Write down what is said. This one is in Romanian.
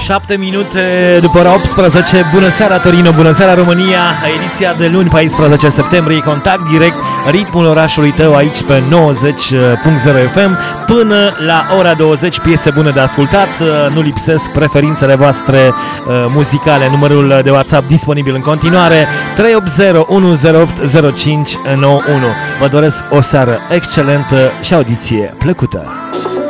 7 minute după ora 18. Bună seara Torino, bună seara România. Ediția de luni 14 septembrie, contact direct, ritmul orașului tău aici pe 90.0 FM. Până la ora 20, piese bune de ascultat. Nu lipsesc preferințele voastre muzicale. Numărul de WhatsApp disponibil în continuare 380 108 0591. Vă doresc o seară excelentă și audiție plăcută.